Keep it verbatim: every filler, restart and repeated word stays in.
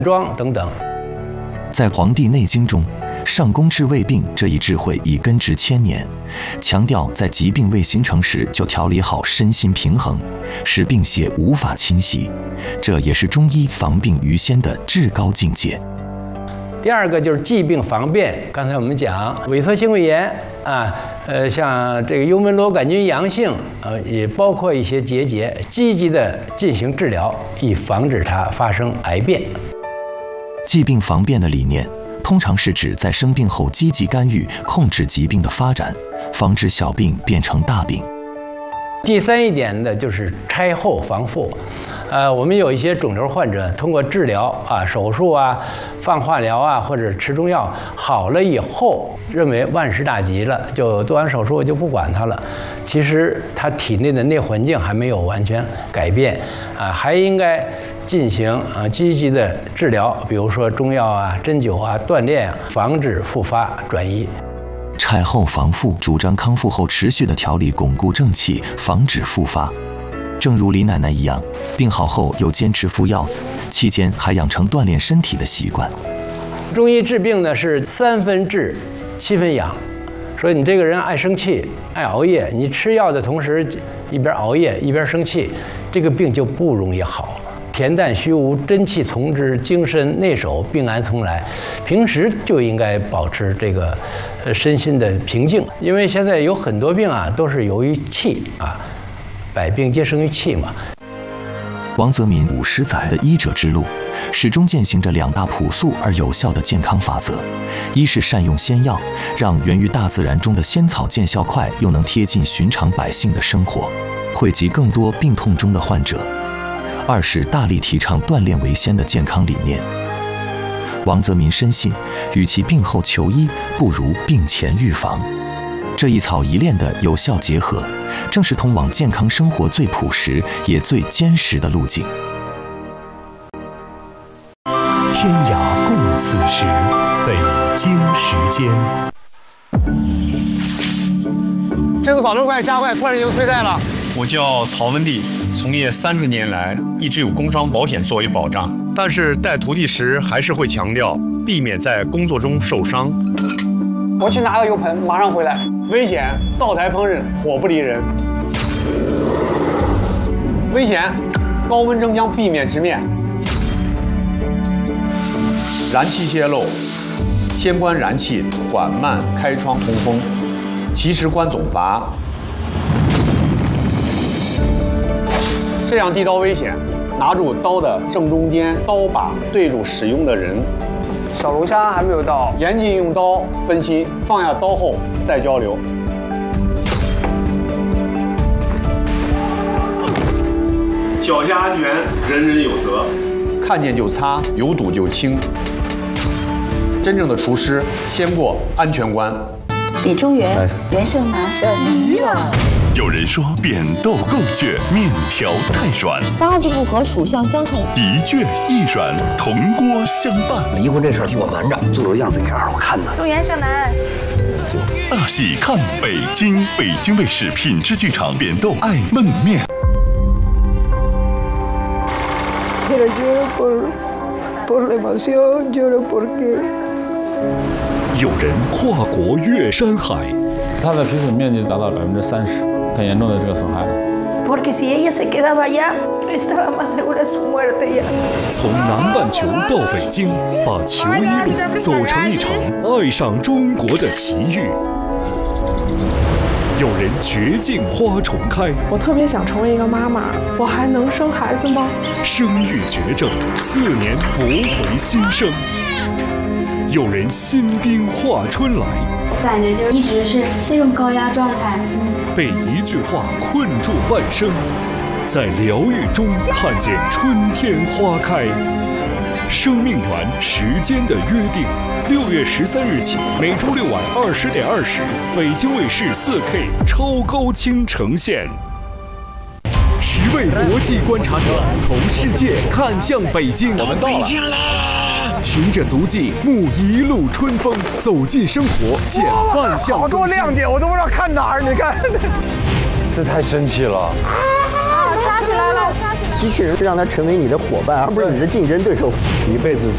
装等等。 在《黄帝内经》中，上工治未病这一智慧已根植千年，强调在疾病未形成时就调理好身心平衡，使病邪无法侵袭，这也是中医防病于先的至高境界。 第二个就是疾病防变，刚才我们讲萎缩性胃炎啊，呃，像这个幽门螺杆菌阳性，呃，也包括一些结节，积极的进行治疗，以防止它发生癌变。 疾病防变的理念，通常是指在生病后积极干预，控制疾病的发展，防止小病变成大病。 第三一点呢，就是拆后防复。呃，我们有一些肿瘤患者通过治疗啊、手术啊、放化疗啊，或者吃中药好了以后，认为万事大吉了，就做完手术就不管它了。其实他体内的内环境还没有完全改变啊，还应该进行啊积极的治疗，比如说中药啊、针灸啊、锻炼啊，防止复发转移。 拆后防复主张康复后持续的调理巩固正气，防止复发。正如李奶奶一样，病好后又坚持服药，期间还养成锻炼身体的习惯。 中医治病呢是三分治，七分养。说你这个人爱生气、爱熬夜，你吃药的同时一边熬夜一边生气，这个病就不容易好。恬淡虚无，真气从之，精神内守，病安从来。平时就应该保持这个呃身心的平静，因为现在有很多病啊都是由于气啊。百病皆生于气嘛。 王泽民五十载的医者之路，始终践行着两大朴素而有效的健康法则：一是善用仙药，让源于大自然中的仙草见效快，又能贴近寻常百姓的生活，惠及更多病痛中的患者；二是大力提倡锻炼为先的健康理念。王泽民深信，与其病后求医，不如病前预防。这一草一炼的有效结合，正是通往健康生活最朴实也最坚实的路径。 天涯共此时，北京时间。 这次保证快加快，突然就催债了。 我叫曹文帝，从业三十年来，一直有工伤保险作为保障，但是带徒弟时还是会强调，避免在工作中受伤。 我去拿个油盆，马上回来。危险！灶台烹饪，火不离人。危险！高温蒸箱，避免直面。 燃气泄漏，先关燃气，缓慢开窗通风，及时关总阀。 这样递刀危险，拿住刀的正中间，刀把对住使用的人。小龙虾还没有到，严禁用刀分心，放下刀后再交流。 脚下安全，人人有责。 看见就擦，有堵就清。真正的厨师先过安全关。 李中原、袁胜男的驴了。 有人说扁豆够倔，面条太软， 八字不合，属相相冲， 一倔一软，同锅相伴。 离婚这事儿替我瞒着，做个样子眼儿，我看他。 中原胜男。 大戏看北京，北京卫视品质剧场扁豆爱焖面。 Pero lloro por por la emoción, lloro porque。 有人跨国越山海， 它的皮损面积达到百分之三十，很严重的这个损害了。 Porque si ella se quedaba allá, estaba más segura de su muerte ya。 从南半球到北京，把求医路走成一场爱上中国的奇遇。有人绝境花重开， 我特别想成为一个妈妈，我还能生孩子吗？ 生育绝症，四年驳回新生。有人新兵化春来， 我感觉就是一直是那种高压状态， 被一句话困住半生，在疗愈中看见春天花开。生命源时间的约定，六月十三日起，每周六晚二十点二十，北京卫视四 K 超高清呈现。十位国际观察者从世界看向北京， 我们到北京啦！ 循着足迹，沐一路春风，走进生活，见万象更新。 好多亮点，我都不知道看哪儿。你看， 这太神奇了！ 啊，抓起来了！ 机器人让它成为你的伙伴，而不是你的竞争对手。 一辈子